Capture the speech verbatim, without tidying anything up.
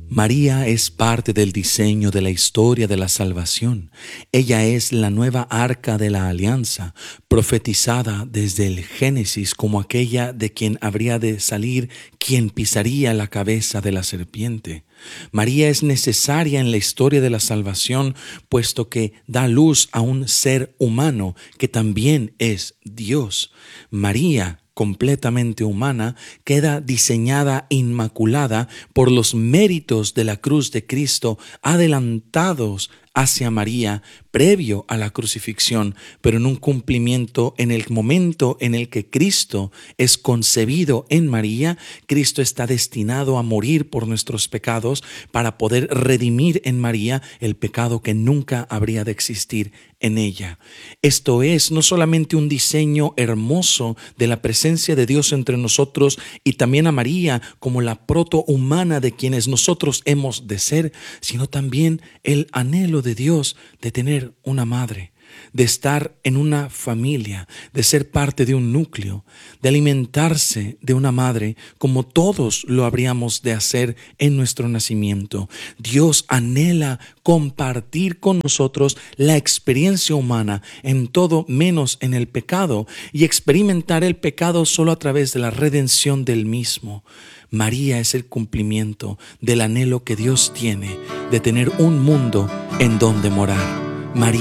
María es parte del diseño de la historia de la salvación. Ella es la nueva arca de la alianza, profetizada desde el Génesis como aquella de quien habría de salir quien pisaría la cabeza de la serpiente. María es necesaria en la historia de la salvación, puesto que da luz a un ser humano que también es Dios. María, completamente humana, queda diseñada inmaculada por los méritos de la cruz de Cristo adelantados hacia María previo a la crucifixión, pero en un cumplimiento en el momento en el que Cristo es concebido en María. Cristo está destinado a morir por nuestros pecados para poder redimir en María el pecado que nunca habría de existir en ella. Esto es no solamente un diseño hermoso de la presencia de Dios entre nosotros y también a María como la protohumana de quienes nosotros hemos de ser, sino también el anhelo de Dios de tener una madre, de estar en una familia, de ser parte de un núcleo, de alimentarse de una madre como todos lo habríamos de hacer en nuestro nacimiento. Dios anhela compartir con nosotros la experiencia humana en todo menos en el pecado y experimentar el pecado solo a través de la redención del mismo. María es el cumplimiento del anhelo que Dios tiene de tener un mundo en donde morar.